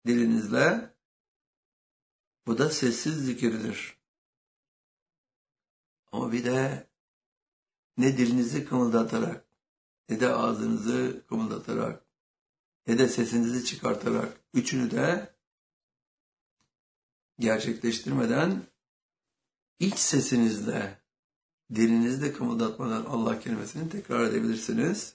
dilinizle. Bu da sessiz zikirdir. Ama bir de ne dilinizi kımıldatarak, ne de ağzınızı kımıldatarak, ne de sesinizi çıkartarak, üçünü de gerçekleştirmeden iç sesinizle, dilinizde kımıldatmadan Allah kelimesini tekrar edebilirsiniz.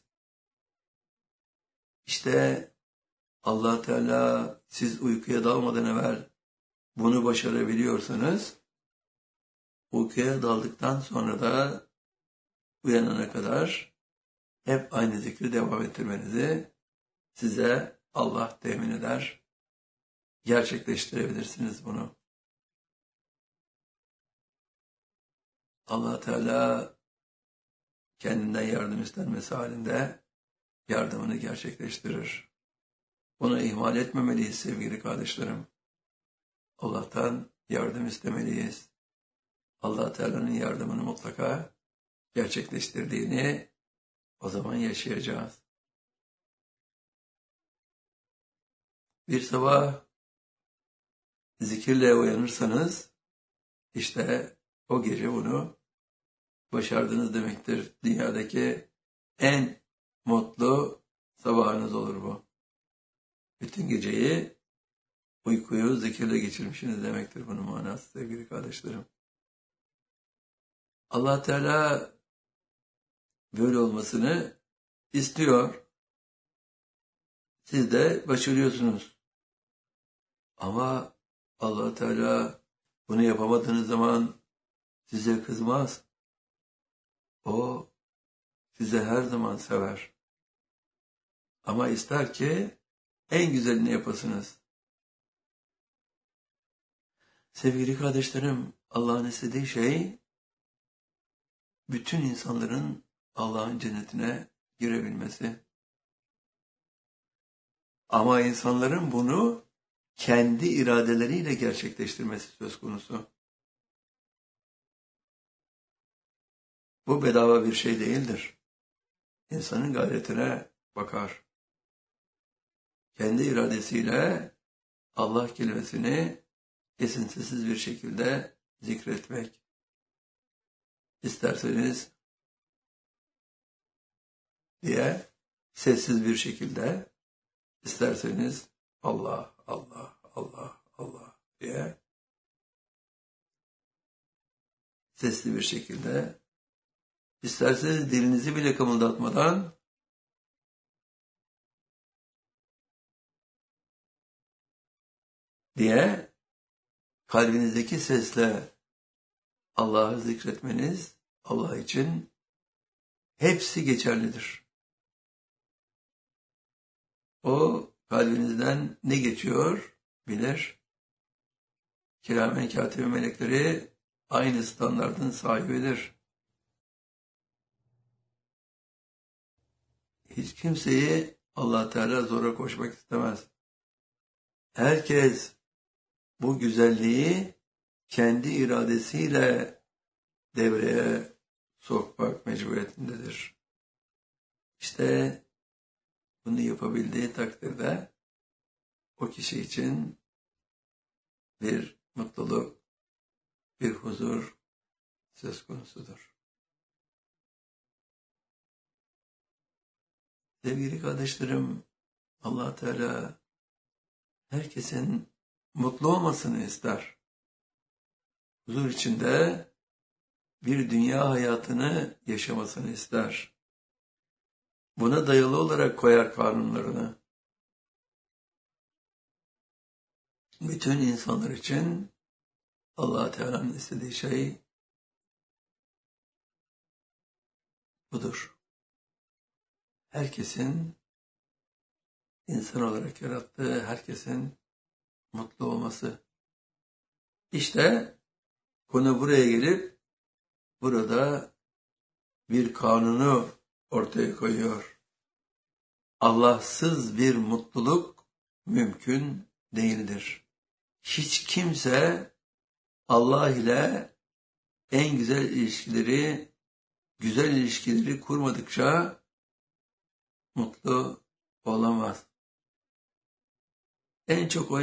İşte Allah Teala siz uykuya dalmadan evvel bunu başarabiliyorsanız, uykuya daldıktan sonra da uyanana kadar hep aynı zikri devam ettirmenizi size Allah temin eder. Gerçekleştirebilirsiniz bunu. Allah Teala kendinden yardım istenmesi halinde yardımını gerçekleştirir. Bunu ihmal etmemeliyiz sevgili kardeşlerim. Allah'tan yardım istemeliyiz. Allah Teala'nın yardımını mutlaka gerçekleştirdiğini o zaman yaşayacağız. Bir sabah zikirle uyanırsanız işte o gece bunu başardınız demektir. Dünyadaki en mutlu sabahınız olur bu. Bütün geceyi uykuyu zikirle geçirmişsiniz demektir bunun manası sevgili kardeşlerim. Allah Teala böyle olmasını istiyor. Siz de başarıyorsunuz. Ama Allah Teala bunu yapamadığınız zaman size kızmaz. O size her zaman sever. Ama ister ki en güzelini yapasınız. Sevgili kardeşlerim, Allah'ın istediği şey bütün insanların Allah'ın cennetine girebilmesi. Ama insanların bunu kendi iradeleriyle gerçekleştirmesi söz konusu. Bu bedava bir şey değildir. İnsanın gayretine bakar. Kendi iradesiyle Allah kelimesini kesintisiz bir şekilde zikretmek. İsterseniz diye sessiz bir şekilde, isterseniz Allah, Allah, Allah, Allah diye sesli bir şekilde, isterseniz dilinizi bile kımıldatmadan diye kalbinizdeki sesle Allah'ı zikretmeniz Allah için hepsi geçerlidir. O kalbinizden ne geçiyor bilir. Kiramen kâtibe melekleri aynı standardın sahibidir. Hiç kimseyi Allah Teala zora koşmak istemez. Herkes bu güzelliği kendi iradesiyle devreye sokmak mecburiyetindedir. İşte bunu yapabildiği takdirde o kişi için bir mutluluk, bir huzur söz konusudur. Sevgili kardeşlerim, Allah Teala herkesin mutlu olmasını ister. Huzur içinde bir dünya hayatını yaşamasını ister. Buna dayalı olarak koyar kanunlarını. Bütün insanlar için Allah Teala'nın istediği şey budur. Herkesin insan olarak yarattığı herkesin mutlu olması. İşte konu buraya gelip burada bir kanunu ortaya koyuyor. Allahsız bir mutluluk mümkün değildir. Hiç kimse Allah ile en güzel ilişkileri kurmadıkça mutlu olamaz. En çok o